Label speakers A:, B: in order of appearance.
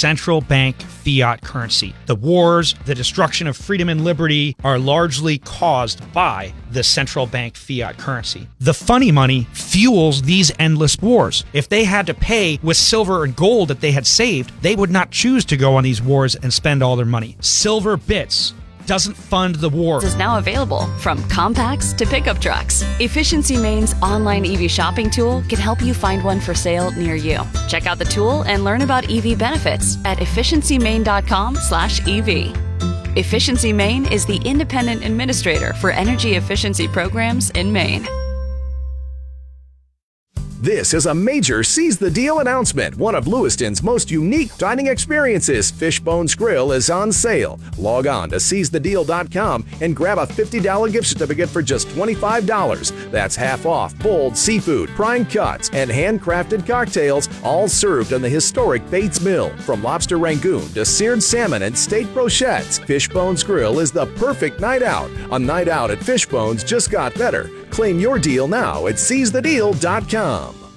A: central bank fiat currency. The wars, the destruction of freedom and liberty are largely caused by the central bank fiat currency. The funny money fuels these endless wars. If they had to pay with silver and gold that they had saved, they would not choose to go on these wars and spend all their money. Silver bits doesn't fund the war.
B: Is now available from compacts to pickup trucks. Efficiency Main's online EV shopping tool can help you find one for sale near you. Check out the tool and learn about EV benefits at efficiencymain.com/EV. Efficiency Main is the independent administrator for energy efficiency programs in Maine.
C: This is a major Seize the Deal announcement. One of Lewiston's most unique dining experiences, Fishbones Grill, is on sale. Log on to seizethedeal.com and grab a $50 gift certificate for just $25. That's half off bold seafood, prime cuts, and handcrafted cocktails, all served in the historic Bates Mill. From lobster rangoon to seared salmon and steak brochettes, Fishbones Grill is the perfect night out. A night out at Fishbones just got better. Claim your deal now at seizethedeal.com.